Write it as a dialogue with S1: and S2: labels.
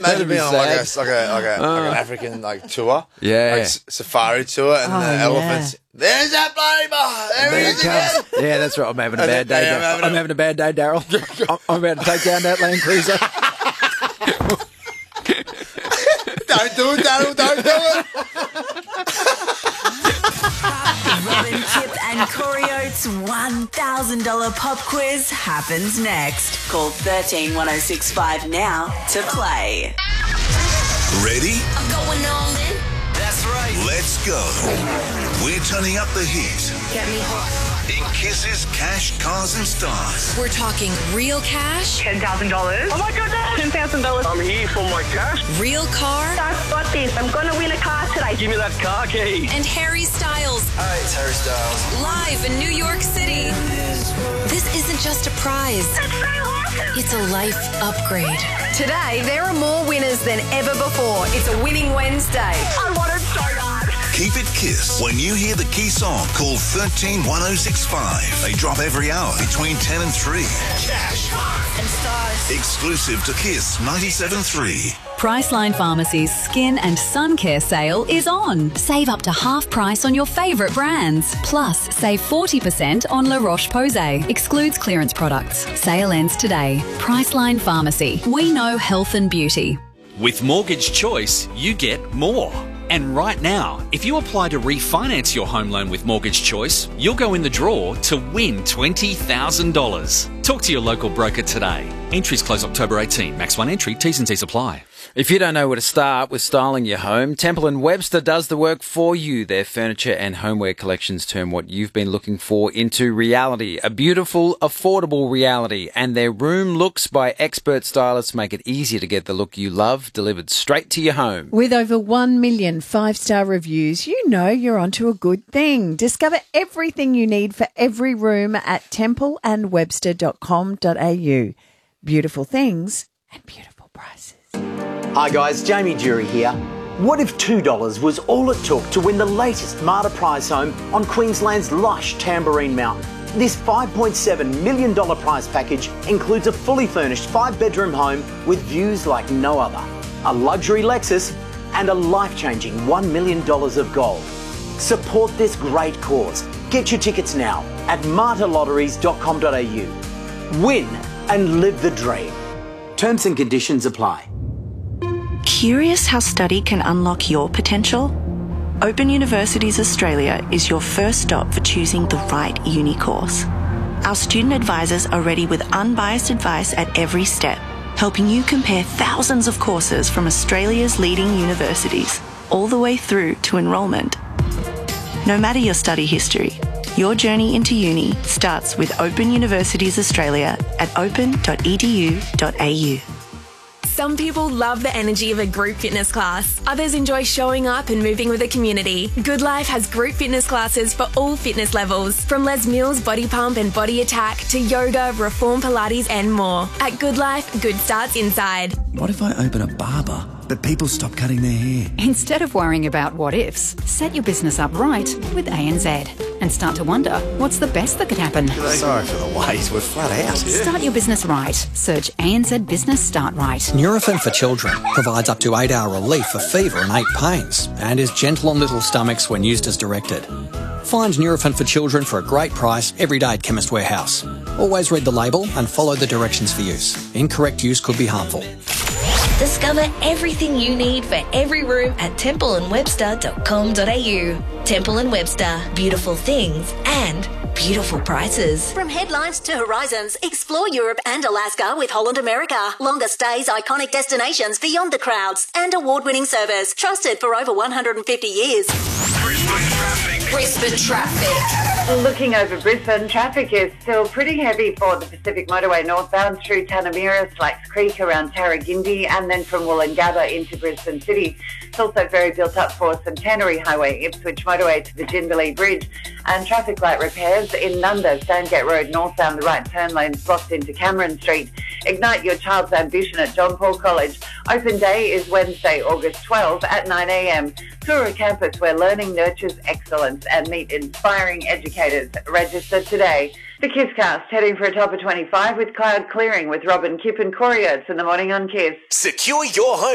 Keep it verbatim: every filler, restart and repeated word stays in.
S1: imagine being on like a,
S2: sad.
S1: like a like a
S2: Uh.
S1: like an African like tour,
S2: Yeah.
S1: like s- safari tour, and
S3: Oh,
S1: the
S3: yeah.
S1: elephants. There's that bloody bar. There
S2: There
S1: he
S2: it
S1: is again.
S2: comes. Yeah, that's right. I'm having a
S1: And
S2: bad
S1: then-
S2: day.
S1: yeah, I'm
S2: Dar-
S1: having a-
S2: I'm having a bad day, Daryl. I'm- I'm about to take down that Land Cruiser.
S1: Don't do it, Daryl. Don't do it.
S4: Robin, Kip and Corey Oates' one thousand dollars pop quiz happens next. Call thirteen one oh six five now to play.
S5: Ready?
S6: I'm going all in.
S5: That's right. Let's go. We're turning up the heat
S6: Get me hot.
S5: in Kiss's Cash, Cars and Stars.
S6: We're talking real cash,
S7: ten thousand dollars. Oh my goodness! ten thousand dollars. I'm here for my cash.
S6: real car,
S7: I've got this. I'm going to win a car today. Give me that car key.
S6: and Harry Styles
S5: Hey, it's Harry Styles.
S6: live in New York City. This isn't just a prize.
S7: That's so awesome.
S6: It's a life upgrade.
S8: Today, there are more winners than ever before. It's a winning Wednesday.
S7: I want it so bad.
S5: Keep it Kiss. When you hear the key song, call one three one oh six five. They drop every hour between ten and three. Cash, Cars and Stars. Exclusive to Kiss ninety-seven point three.
S9: Priceline Pharmacy's Skin and Sun Care sale is on. Save up to half price on your favourite brands. Plus, save forty percent on La Roche-Posay. Excludes clearance products. Sale ends today. Priceline Pharmacy. We know health and beauty.
S10: With Mortgage Choice, you get more. And right now, if you apply to refinance your home loan with Mortgage Choice, you'll go in the draw to win twenty thousand dollars. Talk to your local broker today. Entries close October eighteenth. Max one entry. T's and C's apply.
S2: If you don't know where to start with styling your home, Temple and Webster does the work for you. Their furniture and homeware collections turn what you've been looking for into reality. A beautiful, affordable reality. And their room looks by expert stylists make it easier to get the look you love delivered straight to your home.
S3: With over one million five-star reviews, you know you're onto a good thing. Discover everything you need for every room at temple and webster dot com dot a u. Beautiful things and beautiful prices.
S11: Hi guys, Jamie Jury here. What if two dollars was all it took to win the latest Marta prize home on Queensland's lush Tamborine Mountain? This five point seven million dollars prize package includes a fully furnished five-bedroom home with views like no other, a luxury Lexus, and a life-changing one million dollars of gold. Support this great cause. Get your tickets now at marta lotteries dot com dot a u. Win and live the dream. Terms and conditions apply.
S12: Curious how study can unlock your potential? Open Universities Australia is your first stop for choosing the right uni course. Our student advisors are ready with unbiased advice at every step, helping you compare thousands of courses from Australia's leading universities, all the way through to enrolment. No matter your study history, your journey into uni starts with Open Universities Australia at open dot e d u dot a u.
S13: Some people love the energy of a group fitness class. Others enjoy showing up and moving with the community. Good Life has group fitness classes for all fitness levels, from Les Mills Body Pump and Body Attack to yoga, Reform Pilates and more. At Good Life, good starts inside.
S14: What if I open a barber, but people stop cutting their hair?
S9: Instead of worrying about what ifs, set your business up right with A N Z and start to wonder what's the best that could happen.
S15: Sorry for the wait, we're flat out.
S9: Start your business right. Search A N Z Business Start Right.
S16: Nurofen for Children provides up to eight hour relief for fever and ache pains and is gentle on little stomachs when used as directed. Find Nurofen for Children for a great price every day at Chemist Warehouse. Always read the label and follow the directions for use. Incorrect use could be harmful.
S6: Discover everything you need for every room at temple and webster dot com dot a u. Temple and Webster, beautiful things and beautiful prices.
S17: From headlines to horizons, explore Europe and Alaska with Holland America. Longer stays, iconic destinations beyond the crowds, and award-winning service trusted for over one hundred fifty years.
S6: Brisbane traffic.
S18: Looking over Brisbane, traffic is still pretty heavy for the Pacific Motorway northbound through Tanamira, Slacks Creek around Tarragindi, and then from Woolloongabba into Brisbane City. It's also very built up for Centenary Highway, Ipswich Motorway to the Jindalee Bridge, and traffic light repairs in Nunda, Sandgate Road northbound, the right turn lanes blocked into Cameron Street. Ignite your child's ambition at John Paul College. Open day is Wednesday, August twelfth at nine a m. Tour a campus where learning nurtures excellence and meet inspiring educators. Register today. The KISScast heading for a top of twenty-five with cloud clearing with Robin, Kip and Corey Oates in the morning on Kiss.
S5: Secure your home